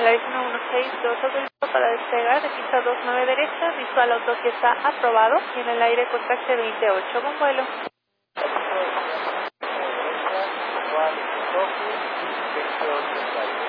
Polaris 1162 autorizado para despegar de pista 29 derecha, visual auto que está aprobado y en el aire con taxi 28 con vuelo. Visual, 28,